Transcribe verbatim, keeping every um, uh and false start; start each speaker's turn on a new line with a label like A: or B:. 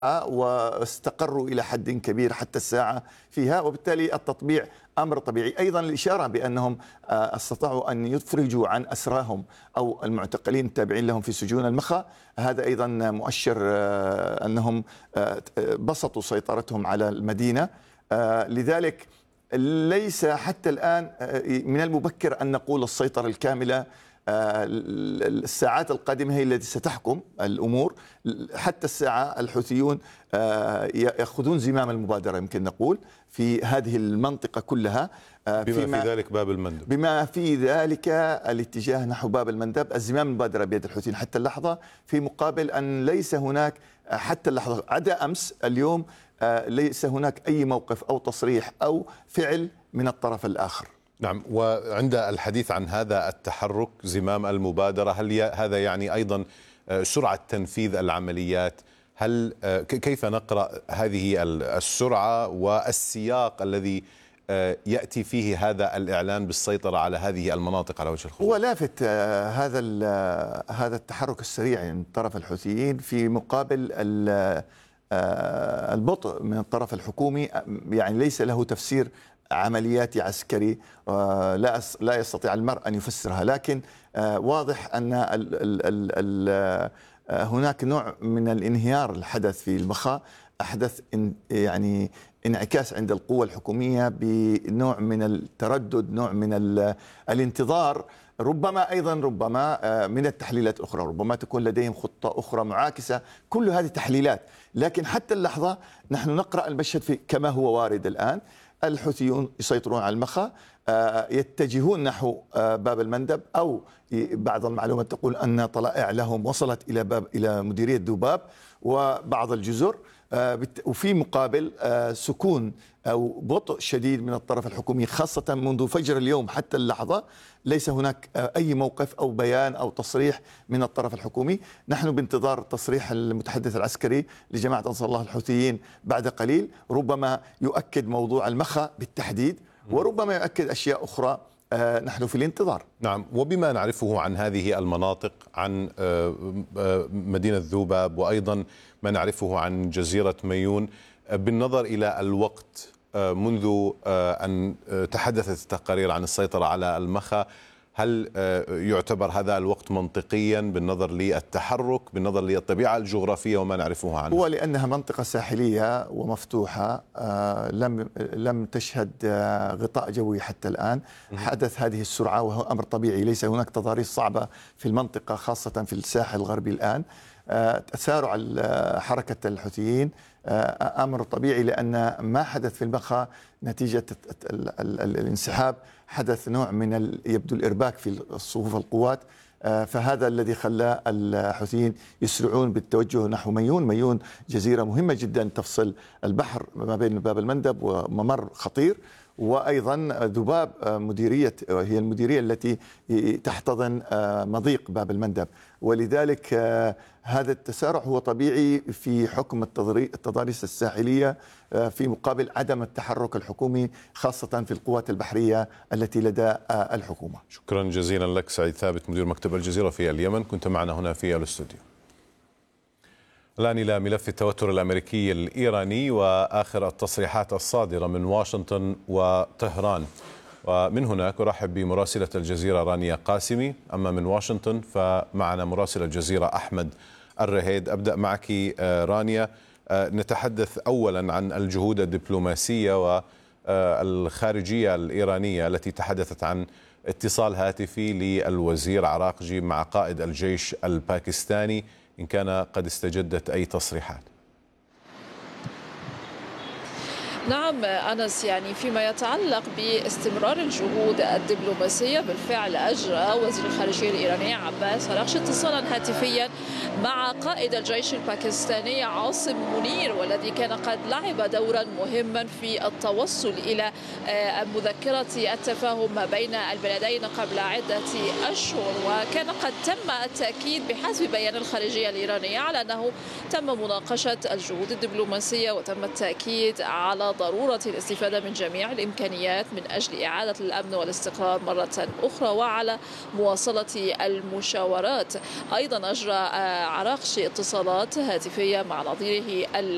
A: واستقروا إلى حد كبير حتى الساعة فيها، وبالتالي التطبيع أمر طبيعي. أيضا الإشارة بأنهم استطاعوا أن يفرجوا عن أسراهم أو المعتقلين التابعين لهم في سجون المخا، هذا أيضا مؤشر أنهم بسطوا سيطرتهم على المدينة. لذلك ليس حتى الآن من المبكر أن نقول السيطرة الكاملة. الساعات القادمة هي التي ستحكم الأمور. حتى الساعة الحوثيون يأخذون زمام المبادرة يمكن نقول في هذه المنطقة كلها،
B: بما في ذلك باب المندب،
A: بما في ذلك الاتجاه نحو باب المندب. الزمام المبادرة بيد الحوثيين حتى اللحظة، في مقابل أن ليس هناك حتى اللحظة عدا أمس، اليوم ليس هناك أي موقف أو تصريح أو فعل من الطرف الآخر.
B: نعم، وعند الحديث عن هذا التحرك زمام المبادرة، هل هذا يعني أيضا سرعة تنفيذ العمليات؟ هل كيف نقرأ هذه السرعة والسياق الذي يأتي فيه هذا الإعلان بالسيطرة على هذه المناطق على وجه الخصوص؟
A: هو لافت هذا هذا التحرك السريع من طرف الحوثيين في مقابل البطء من الطرف الحكومي، يعني ليس له تفسير عملياتي عسكري لا لا يستطيع المرء أن يفسرها، لكن واضح أن ال ال ال ال هناك نوع من الانهيار الحدث في المخا، أحدث يعني انعكاس عند القوى الحكومية بنوع من التردد، نوع من الانتظار، ربما أيضا ربما من التحليلات الأخرى، ربما تكون لديهم خطة أخرى معاكسة. كل هذه تحليلات، لكن حتى اللحظة نحن نقرأ المشهد في كما هو وارد الآن. الحوثيون يسيطرون على المخا، يتجهون نحو باب المندب، أو بعض المعلومات تقول أن طلائع لهم وصلت إلى باب إلى مديرية ذوباب وبعض الجزر، وفي مقابل سكون أو بطء شديد من الطرف الحكومي، خاصة منذ فجر اليوم حتى اللحظة ليس هناك أي موقف أو بيان أو تصريح من الطرف الحكومي. نحن بانتظار تصريح المتحدث العسكري لجماعة أنصار الله الحوثيين بعد قليل، ربما يؤكد موضوع المخا بالتحديد، وربما يؤكد أشياء أخرى. نحن في الانتظار.
B: نعم، وبما نعرفه عن هذه المناطق، عن مدينة ذوباب، وأيضا ما نعرفه عن جزيرة ميون، بالنظر إلى الوقت منذ أن تحدثت التقارير عن السيطرة على المخا، هل يعتبر هذا الوقت منطقيا بالنظر للتحرك، بالنظر للطبيعة الجغرافية وما نعرفه عنه؟
A: هو لأنها منطقة ساحلية ومفتوحة، لم لم تشهد غطاء جوي حتى الآن. حدث هذه السرعة وهو أمر طبيعي، ليس هناك تضاريس صعبة في المنطقة خاصة في الساحل الغربي الآن. تسارع حركة الحوثيين أمر طبيعي، لأن ما حدث في المخا نتيجة الانسحاب حدث نوع من يبدو الإرباك في صفوف القوات، فهذا الذي خلى الحوثيين يسرعون بالتوجه نحو ميون. ميون جزيرة مهمة جدا تفصل البحر ما بين باب المندب وممر خطير، وأيضا ذوباب مديرية هي المديرية التي تحتضن مضيق باب المندب، ولذلك هذا التسارع هو طبيعي في حكم التضاريس الساحلية في مقابل عدم التحرك الحكومي خاصة في القوات البحرية التي لدى الحكومة.
B: شكرا جزيلا لك سعيد ثابت، مدير مكتب الجزيرة في اليمن، كنت معنا هنا في الاستوديو. الآن إلى ملف التوتر الأمريكي الإيراني وآخر التصريحات الصادرة من واشنطن وطهران. ومن هناك أرحب بمراسلة الجزيرة رانيا قاسمي، أما من واشنطن فمعنا مراسل الجزيرة أحمد الرهيد. أبدأ معك رانيا، نتحدث أولا عن الجهود الدبلوماسية والخارجية الإيرانية التي تحدثت عن اتصال هاتفي للوزير عراقجي مع قائد الجيش الباكستاني، إن كان قد استجدت أي تصريحات.
C: نعم أنس، يعني فيما يتعلق باستمرار الجهود الدبلوماسية، بالفعل أجرى وزير الخارجية الإيراني عباس أراغشي اتصالا هاتفيا مع قائد الجيش الباكستاني عاصم منير، والذي كان قد لعب دورا مهما في التوصل إلى مذكرة التفاهم ما بين البلدين قبل عدة أشهر. وكان قد تم التأكيد بحسب بيان الخارجية الإيرانية على أنه تم مناقشة الجهود الدبلوماسية وتم التأكيد على ضرورة الاستفادة من جميع الإمكانيات من أجل إعادة الأمن والاستقرار مرة أخرى، وعلى مواصلة المشاورات. أيضا أجرى عراقجي اتصالات هاتفية مع نظيره